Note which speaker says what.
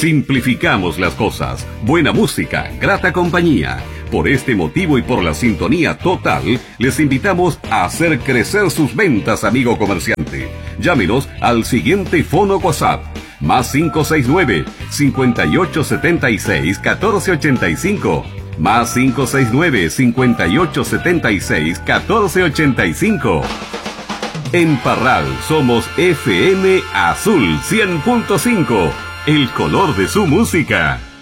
Speaker 1: Simplificamos las cosas. Buena música, grata compañía. Por este motivo y por la sintonía total, les invitamos a hacer crecer sus ventas, amigo comerciante. Llámenos al siguiente fono WhatsApp. Más 569-5876-1485. Más 569-5876-1485. En Parral somos FM Azul 100.5, el color de su música.